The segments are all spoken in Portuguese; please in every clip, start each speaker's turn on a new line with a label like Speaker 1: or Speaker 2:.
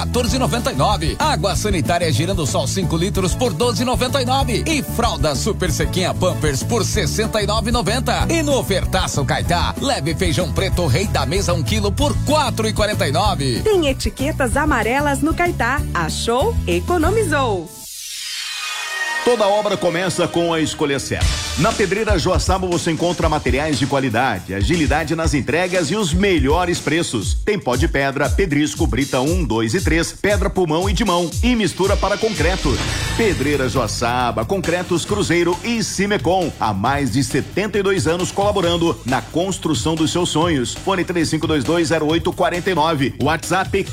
Speaker 1: 14,99. Água sanitária Girando Sol 5 litros por 12,99. E fralda Super Sequinha Pampers por 69,90. E no ofertaço Caetá, leve feijão preto Rei da Mesa 1 quilo por 4,49.
Speaker 2: Tem etiquetas amarelas no Caetá. Achou? Economizou.
Speaker 3: Toda obra começa com a escolha certa. Na Pedreira Joaçaba você encontra materiais de qualidade, agilidade nas entregas e os melhores preços. Tem pó de pedra, pedrisco, brita 1, 2 e 3, pedra pulmão e de mão e mistura para concreto. Pedreira Joaçaba, Concretos Cruzeiro e Cimecom. Há mais de 72 anos colaborando na construção dos seus sonhos. Fone 35220849. WhatsApp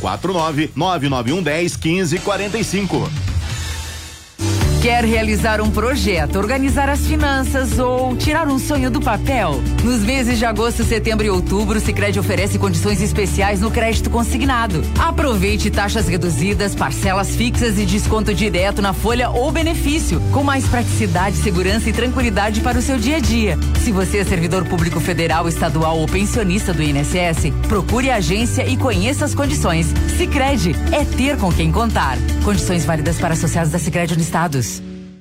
Speaker 3: 49991101545.
Speaker 4: Quer realizar um projeto, organizar as finanças ou tirar um sonho do papel? Nos meses de agosto, setembro e outubro, o Sicredi oferece condições especiais no crédito consignado. Aproveite taxas reduzidas, parcelas fixas e desconto direto na folha ou benefício, com mais praticidade, segurança e tranquilidade para o seu dia a dia. Se você é servidor público federal, estadual ou pensionista do INSS, procure a agência e conheça as condições. Sicredi é ter com quem contar. Condições válidas para associados da Sicredi Unistados.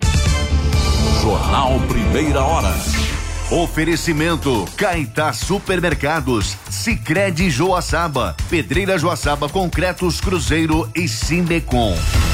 Speaker 5: Jornal Primeira Hora.
Speaker 3: Oferecimento Caetá Supermercados, Sicredi Joaçaba, Pedreira Joaçaba, Concretos Cruzeiro e Cimecom.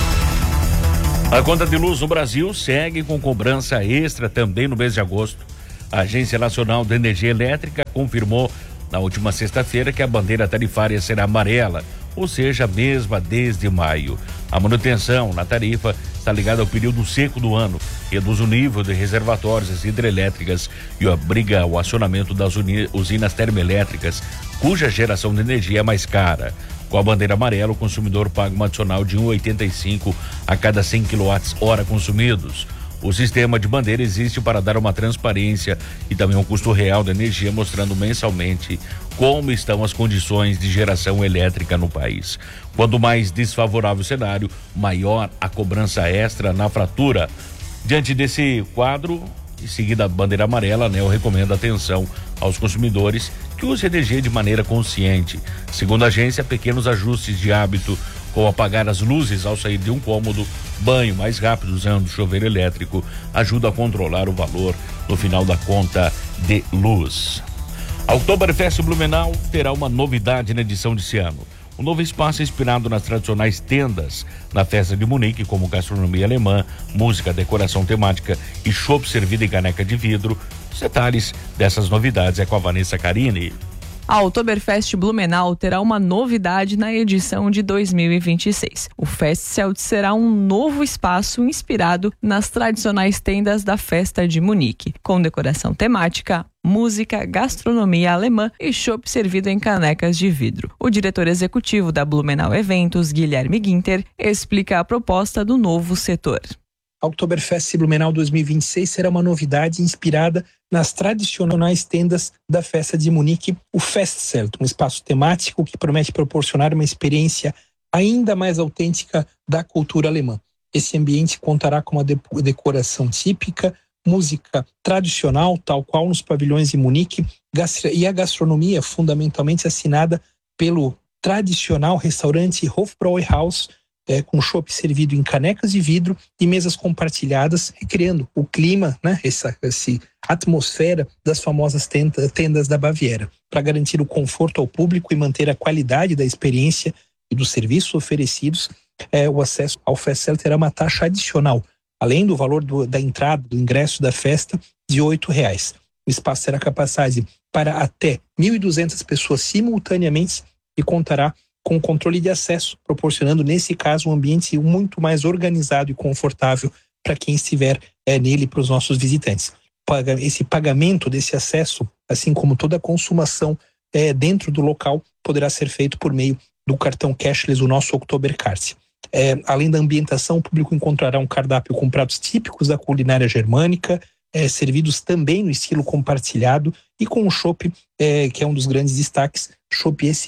Speaker 6: A conta de luz no Brasil segue com cobrança extra também no mês de agosto. A Agência Nacional de Energia Elétrica confirmou na última sexta-feira que a bandeira tarifária será amarela, ou seja, a mesma desde maio. A manutenção na tarifa está ligada ao período seco do ano, reduz o nível de reservatórios hidrelétricas e obriga ao acionamento das usinas termoelétricas, cuja geração de energia é mais cara. Com a bandeira amarela, o consumidor paga uma adicional de 1,85 a cada 100 kWh consumidos. O sistema de bandeira existe para dar uma transparência e também um custo real da energia, mostrando mensalmente como estão as condições de geração elétrica no país. Quanto mais desfavorável o cenário, maior a cobrança extra na fatura. Diante desse quadro, em seguida a bandeira amarela, a ANEEL recomenda atenção aos consumidores que usem energia de maneira consciente. Segundo a agência, pequenos ajustes de hábito, como apagar as luzes ao sair de um cômodo, banho mais rápido usando chuveiro elétrico, ajuda a controlar o valor no final da conta de luz. A Oktoberfest Blumenau terá uma novidade na edição desse ano. Um novo espaço inspirado nas tradicionais tendas na festa de Munique, como gastronomia alemã, música, decoração temática e chopp servido em caneca de vidro. Os detalhes dessas novidades é com a Vanessa Carini.
Speaker 7: A Oktoberfest Blumenau terá uma novidade na edição de 2026. O Festzelt será um novo espaço inspirado nas tradicionais tendas da festa de Munique, com decoração temática, música, gastronomia alemã e chopp servido em canecas de vidro. O diretor executivo da Blumenau Eventos, Guilherme Ginter, explica a proposta do novo setor.
Speaker 8: A Oktoberfest Blumenau 2026 será uma novidade inspirada nas tradicionais tendas da festa de Munique, o Festzelt, um espaço temático que promete proporcionar uma experiência ainda mais autêntica da cultura alemã. Esse ambiente contará com uma decoração típica, música tradicional, tal qual nos pavilhões de Munique, e a gastronomia fundamentalmente assinada pelo tradicional restaurante Hofbräuhaus, com chopp servido em canecas de vidro e mesas compartilhadas, recriando o clima, né, essa atmosfera das famosas tendas da Baviera. Para garantir o conforto ao público e manter a qualidade da experiência e dos serviços oferecidos, o acesso ao Festzelt terá uma taxa adicional, além do valor da entrada, do ingresso da festa, de R$8. O espaço terá capacidade para até 1.200 pessoas simultaneamente e contará com controle de acesso, proporcionando, nesse caso, um ambiente muito mais organizado e confortável para quem estiver nele, para os nossos visitantes. Esse pagamento desse acesso, assim como toda a consumação dentro do local, poderá ser feito por meio do cartão cashless, o nosso Oktoberkarte. Além da ambientação, o público encontrará um cardápio com pratos típicos da culinária germânica, servidos também no estilo compartilhado e com o chopp, que é um dos grandes destaques, chopp esse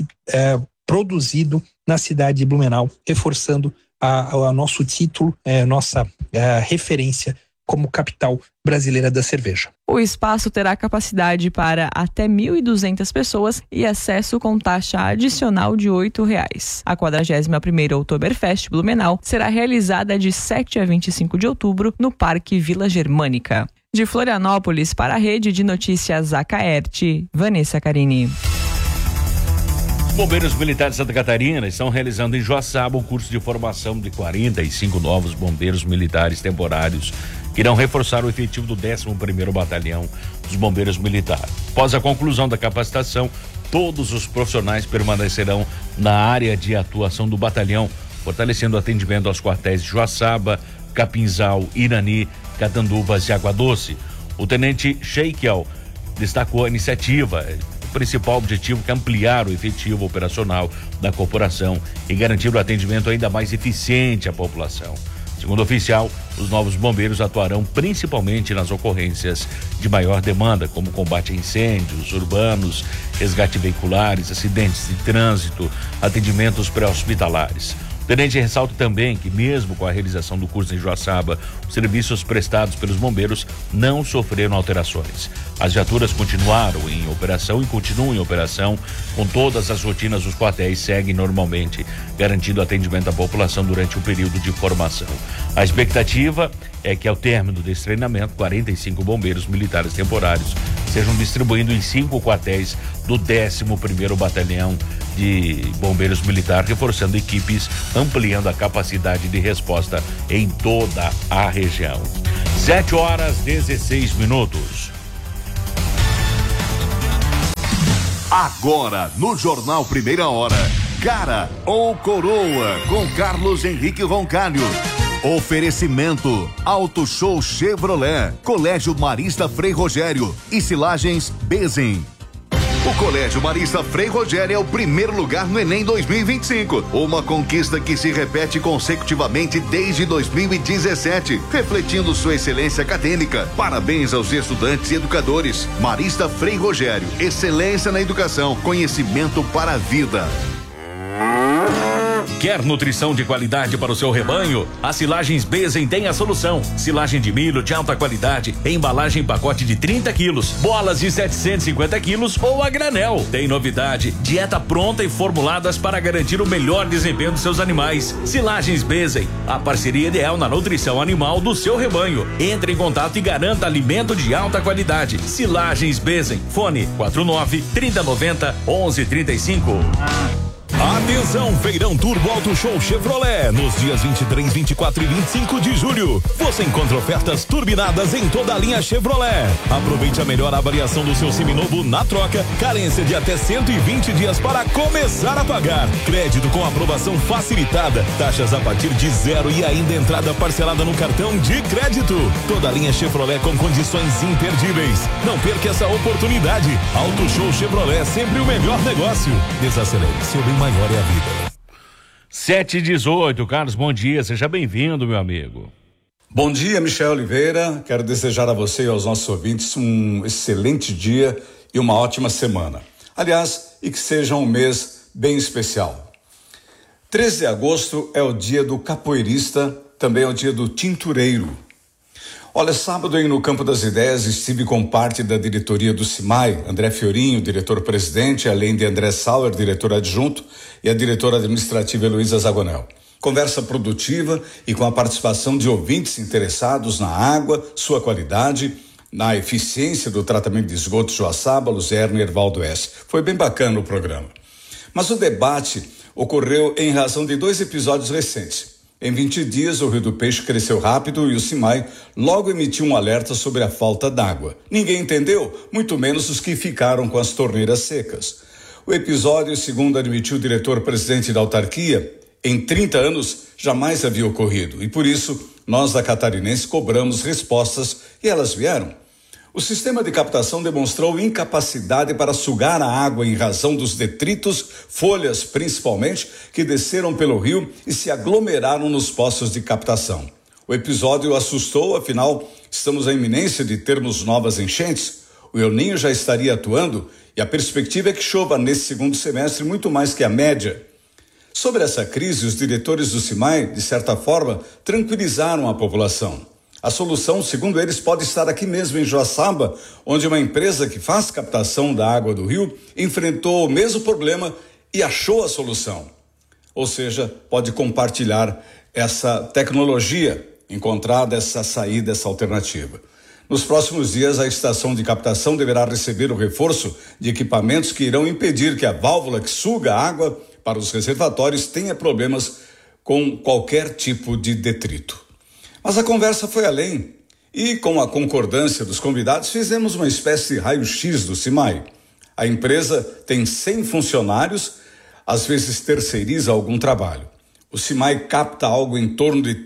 Speaker 8: produzido na cidade de Blumenau, reforçando a nosso título, nossa referência como capital brasileira da cerveja.
Speaker 7: O espaço terá capacidade para até 1.200 pessoas e acesso com taxa adicional de R$ 8,00. A 41ª Oktoberfest Blumenau será realizada de 7 a 25 de outubro no Parque Vila Germânica. De Florianópolis para a Rede de Notícias Acaerte, Vanessa Carini.
Speaker 6: Bombeiros Militares de Santa Catarina estão realizando em Joaçaba um curso de formação de 45 novos bombeiros militares temporários que irão reforçar o efetivo do 11º Batalhão dos Bombeiros Militares. Após a conclusão da capacitação, todos os profissionais permanecerão na área de atuação do batalhão, fortalecendo o atendimento aos quartéis de Joaçaba, Capinzal, Irani, Catanduvas e Água Doce. O tenente Sheikel destacou a iniciativa. O principal objetivo é ampliar o efetivo operacional da corporação e garantir o atendimento ainda mais eficiente à população. Segundo o oficial, os novos bombeiros atuarão principalmente nas ocorrências de maior demanda, como combate a incêndios urbanos, resgate veiculares, acidentes de trânsito, atendimentos pré-hospitalares. O tenente ressalta também que, mesmo com a realização do curso em Joaçaba, os serviços prestados pelos bombeiros não sofreram alterações. As viaturas continuaram em operação e continuam em operação, com todas as rotinas dos quartéis seguem normalmente, garantindo atendimento à população durante o período de formação. A expectativa é que, ao término desse treinamento, 45 bombeiros militares temporários sejam distribuídos em 5 quartéis do 11º Batalhão de Bombeiros Militar, reforçando equipes, ampliando a capacidade de resposta em toda a região. 7h16.
Speaker 3: Agora, no Jornal Primeira Hora, Cara ou Coroa, com Carlos Henrique Roncalho. Oferecimento: Auto Show Chevrolet, Colégio Marista Frei Rogério e Silagens Bezen. O Colégio Marista Frei Rogério é o primeiro lugar no Enem 2025. Uma conquista que se repete consecutivamente desde 2017, refletindo sua excelência acadêmica. Parabéns aos estudantes e educadores. Marista Frei Rogério, excelência na educação, conhecimento para a vida.
Speaker 6: Quer nutrição de qualidade para o seu rebanho? A Silagens Bezen tem a solução. Silagem de milho de alta qualidade, embalagem em pacote de 30 quilos, bolas de 750 quilos ou a granel. Tem novidade, dieta pronta e formuladas para garantir o melhor desempenho dos seus animais. Silagens Bezen, a parceria ideal na nutrição animal do seu rebanho. Entre em contato e garanta alimento de alta qualidade. Silagens Bezen, fone 49-3090-1135.
Speaker 5: Atenção, Feirão Turbo Auto Show Chevrolet, nos dias 23, 24 e 25 de julho. Você encontra ofertas turbinadas em toda a linha Chevrolet. Aproveite a melhor avaliação do seu seminovo na troca, carência de até 120 dias para começar a pagar. Crédito com aprovação facilitada, taxas a partir de 0 e ainda entrada parcelada no cartão de crédito. Toda a linha Chevrolet com condições imperdíveis. Não perca essa oportunidade. Auto Show Chevrolet, sempre o melhor negócio. Desacelere, seu bem maior é a vida.
Speaker 6: 7h18, Carlos, bom dia, seja bem-vindo, meu amigo.
Speaker 9: Bom dia, Michel Oliveira, quero desejar a você e aos nossos ouvintes um excelente dia e uma ótima semana. Aliás, e que seja um mês bem especial. 13 de agosto é o dia do capoeirista, também é o dia do tintureiro. Olha, sábado aí no Campo das Ideias estive com parte da diretoria do CIMAI, André Fiorinho, diretor-presidente, além de André Sauer, diretor adjunto, e a diretora administrativa Heloísa Zagonel. Conversa produtiva e com a participação de ouvintes interessados na água, sua qualidade, na eficiência do tratamento de esgoto Joaçaba, Luzerna e Hervaldo S. Foi bem bacana o programa. Mas o debate ocorreu em razão de 2 episódios recentes. Em 20 dias, o Rio do Peixe cresceu rápido e o CIMAI logo emitiu um alerta sobre a falta d'água. Ninguém entendeu, muito menos os que ficaram com as torneiras secas. O episódio, segundo admitiu o diretor-presidente da autarquia, em 30 anos jamais havia ocorrido e por isso nós da Catarinense cobramos respostas e elas vieram. O sistema de captação demonstrou incapacidade para sugar a água em razão dos detritos, folhas principalmente, que desceram pelo rio e se aglomeraram nos poços de captação. O episódio assustou, afinal, estamos à iminência de termos novas enchentes. O El Niño já estaria atuando e a perspectiva é que chova nesse segundo semestre muito mais que a média. Sobre essa crise, os diretores do CIMAI, de certa forma, tranquilizaram a população. A solução, segundo eles, pode estar aqui mesmo em Joaçaba, onde uma empresa que faz captação da água do rio enfrentou o mesmo problema e achou a solução. Ou seja, pode compartilhar essa tecnologia, encontrar essa saída, essa alternativa. Nos próximos dias, a estação de captação deverá receber o reforço de equipamentos que irão impedir que a válvula que suga a água para os reservatórios tenha problemas com qualquer tipo de detrito. Mas a conversa foi além e, com a concordância dos convidados, fizemos uma espécie de raio-x do CIMAI. A empresa tem 100 funcionários, às vezes terceiriza algum trabalho. O CIMAI capta algo em torno de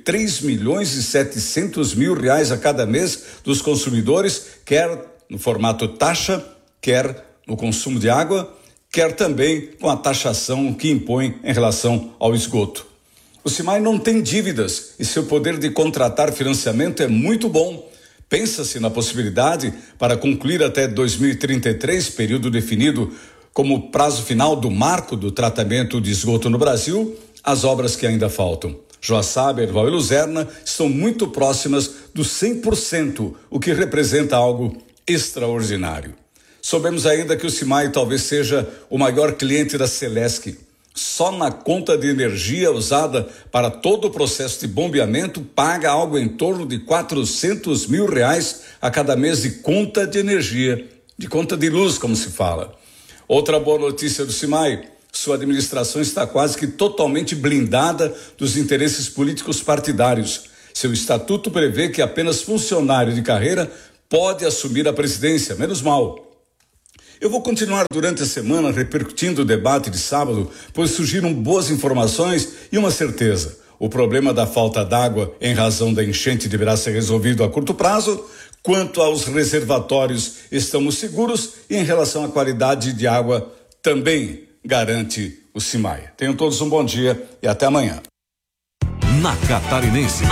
Speaker 9: 3.700.000 reais a cada mês dos consumidores, quer no formato taxa, quer no consumo de água, quer também com a taxação que impõe em relação ao esgoto. O CIMAI não tem dívidas e seu poder de contratar financiamento é muito bom. Pensa-se na possibilidade para concluir até 2033, período definido como prazo final do marco do tratamento de esgoto no Brasil, as obras que ainda faltam. Joaçaba, Erval e Luzerna estão muito próximas do 100%, o que representa algo extraordinário. Soubemos ainda que o CIMAI talvez seja o maior cliente da Celesc. Só na conta de energia usada para todo o processo de bombeamento paga algo em torno de 400 mil reais a cada mês de conta de energia, de conta de luz, como se fala. Outra boa notícia do CIMAI: sua administração está quase que totalmente blindada dos interesses políticos partidários. Seu estatuto prevê que apenas funcionário de carreira pode assumir a presidência, menos mal. Eu vou continuar durante a semana repercutindo o debate de sábado, pois surgiram boas informações e uma certeza: o problema da falta d'água em razão da enchente deverá ser resolvido a curto prazo. Quanto aos reservatórios, estamos seguros e em relação à qualidade de água também garante o CIMAI. Tenham todos um bom dia e até amanhã.
Speaker 5: Na Catarinense.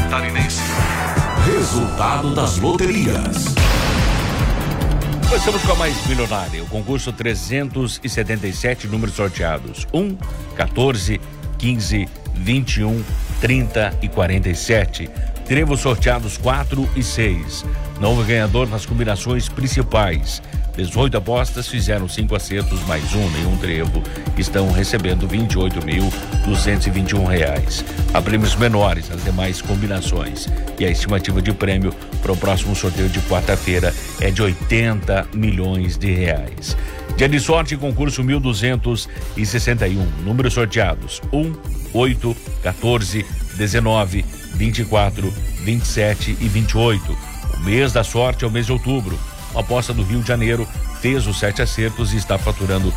Speaker 5: Resultado das loterias.
Speaker 6: Começamos com a mais milionária, o concurso 377, números sorteados: 1, 14, 15, 21, 30 e 47. Teremos sorteados 4 e 6. Não houve ganhador nas combinações principais. 18 apostas fizeram 5 acertos mais nenhum trevo. Estão recebendo R$28.221. Há prêmios menores nas demais combinações. E a estimativa de prêmio para o próximo sorteio de quarta-feira é de R$80 milhões. Dia de sorte, concurso 1261. Números sorteados: 1, 8, 14, 19, 24, 27 e 28. O mês da sorte é o mês de outubro. Uma aposta do Rio de Janeiro fez os 7 acertos e está faturando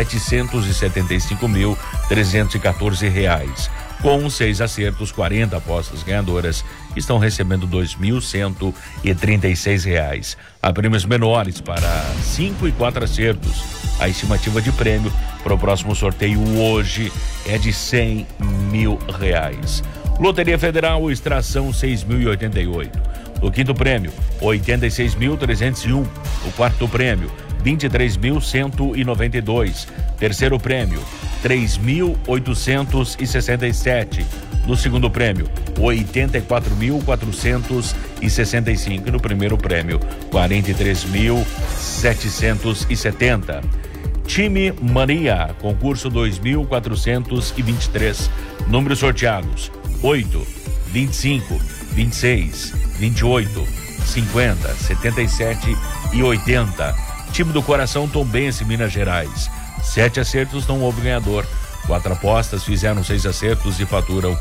Speaker 6: R$775.314. Com 6 acertos, 40 apostas ganhadoras estão recebendo R$2.036. Há prêmios menores para 5 e 4 acertos. A estimativa de prêmio para o próximo sorteio hoje é de R$100 mil. Loteria Federal, extração 6.088. O quinto prêmio, 86.301. O quarto prêmio, 23.192. Terceiro prêmio, 3.867. No segundo prêmio, 84.465. E no primeiro prêmio, 43.770. Time Mania, concurso 2.423. Números sorteados: 8, 25, 26, 28, 50, 77 e 80. Time do Coração Tombense, Minas Gerais. 7 acertos, não houve ganhador. 4 apostas fizeram 6 acertos e faturam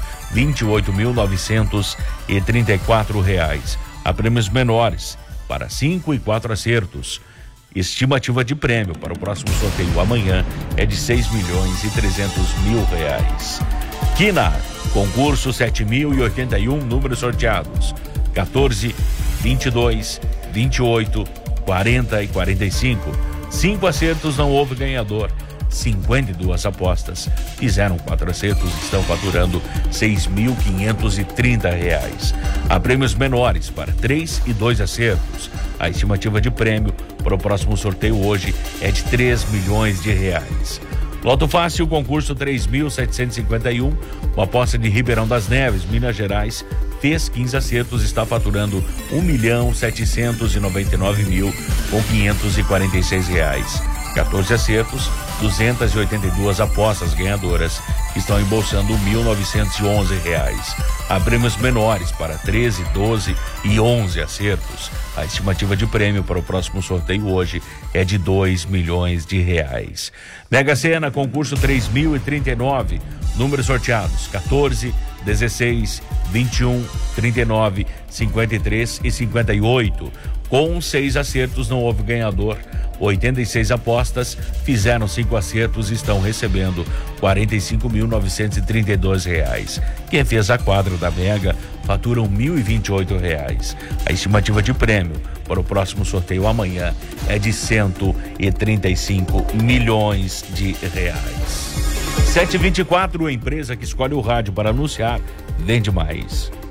Speaker 6: R$28.934. Há prêmios menores para 5 e 4 acertos. Estimativa de prêmio para o próximo sorteio amanhã é de R$6.300.000. Quina, concurso 7.081, números sorteados: 14, 22, 28, 40 e 45. 5 acertos, não houve ganhador. 52 apostas fizeram 4 acertos e estão faturando R$6.530. Há prêmios menores para 3 e 2 acertos. A estimativa de prêmio para o próximo sorteio hoje é de R$3 milhões. Loto Fácil, concurso 3.751, uma aposta de Ribeirão das Neves, Minas Gerais, fez 15 acertos, está faturando R$1.799.546. 14 acertos, 282 apostas ganhadoras que estão embolsando R$1.911. Há prêmios menores para 13, 12 e 11 acertos. A estimativa de prêmio para o próximo sorteio hoje é de R$2 milhões. Mega Sena, concurso 3039, números sorteados 14, 16, 21, 39, 53 e 58. Com 6 acertos não houve ganhador. 86 apostas fizeram 5 acertos e estão recebendo R$45.932. Quem fez a quadra da Mega fatura R$1.028. A estimativa de prêmio para o próximo sorteio amanhã é de R$135 milhões. 7h24, a empresa que escolhe o rádio para anunciar vende mais.